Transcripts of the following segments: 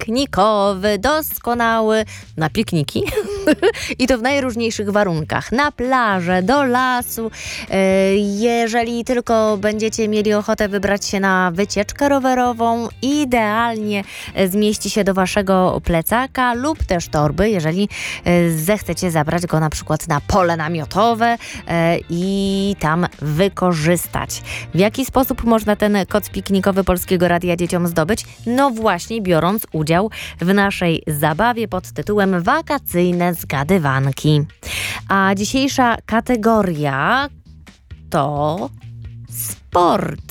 piknikowy, doskonały na pikniki i to w najróżniejszych warunkach. Na plażę, do lasu. Jeżeli tylko będziecie mieli ochotę wybrać się na wycieczkę rowerową, idealnie zmieści się do waszego plecaka lub też torby, jeżeli zechcecie zabrać go na przykład na pole namiotowe i tam wykorzystać. W jaki sposób można ten koc piknikowy Polskiego Radia dzieciom zdobyć? No właśnie biorąc udział w naszej zabawie pod tytułem Wakacyjne Zgadywanki. A dzisiejsza kategoria to sport.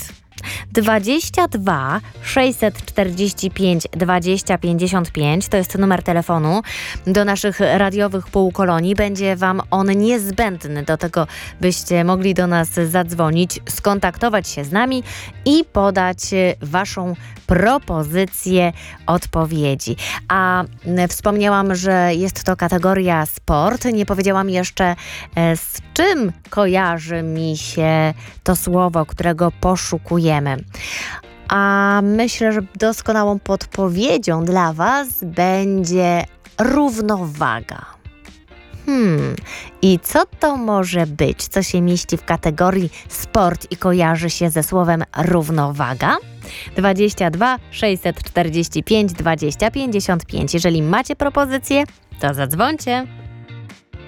22 645 20 55 to jest numer telefonu do naszych radiowych półkolonii. Będzie wam on niezbędny do tego, byście mogli do nas zadzwonić, skontaktować się z nami i podać waszą propozycję odpowiedzi. A wspomniałam, że jest to kategoria sport. Nie powiedziałam jeszcze, z czym kojarzy mi się to słowo, którego poszukujemy. A myślę, że doskonałą podpowiedzią dla was będzie równowaga. I co to może być? Co się mieści w kategorii sport i kojarzy się ze słowem równowaga? 22 645 20 55. Jeżeli macie propozycje, to zadzwońcie.